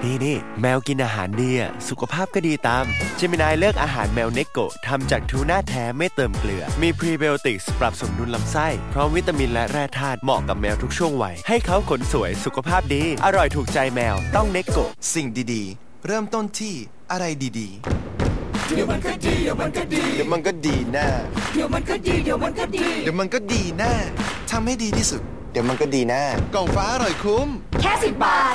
นี่แมวกินอาหารดีสุขภาพก็ดีตามเจมินายเลือกอาหารแมวเนโกะทำจากทูน่าแท้ไม่เติมเกลือมีพรีไบโอติกส์ปรับสมดุลลำไส้พร้อมวิตามินและแร่ธาตุเหมาะกับแมวทุกช่วงวัยให้เขาขนสวยสุขภาพดีอร่อยถูกใจแมวต้องเนโกะสิ่งดีๆเริ่มต้นที่อะไรดีๆเดี๋ยวมันก็ดีเดี๋ยวมันก็ดีเดี๋ยวมันก็ดีแน่เดี๋ยวมันก็ดีเดี๋ยวมันก็ดีเดี๋ยวมันก็ดีแน่ทำให้ดีที่สุดเดี๋ยวมันก็ดีแน่กล่องฟ้าอร่อยคุ้มแค่10 บาท